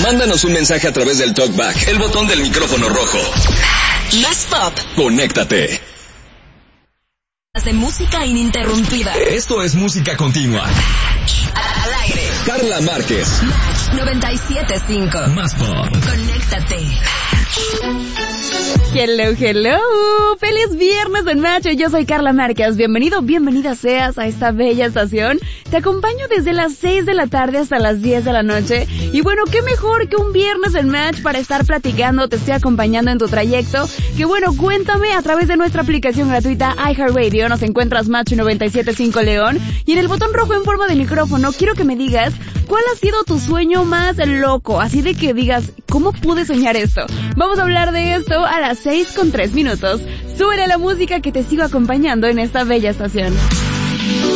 Mándanos un mensaje a través del TalkBack, el botón del micrófono rojo. Más pop. Conéctate. De música ininterrumpida. Esto es música continua. Al aire. Carla Márquez. Match 97.5. Más pop. Conéctate. Hello, hello. Feliz viernes en Match. Yo soy Carla Márquez. Bienvenido, bienvenida seas a esta bella estación. Te acompaño desde las 6 de la tarde hasta las 10 de la noche. Y bueno, qué mejor que un viernes en Match para estar platicando, te estoy acompañando en tu trayecto. Que bueno, cuéntame a través de nuestra aplicación gratuita iHeartRadio. Nos encuentras Match 97.5 León. Y en el botón rojo en forma de micrófono, quiero que me digas cuál ha sido tu sueño más loco. Así de que digas, ¿cómo pude soñar esto? Vamos a hablar de esto a las 6:03. Súbele la música que te sigo acompañando en esta bella estación.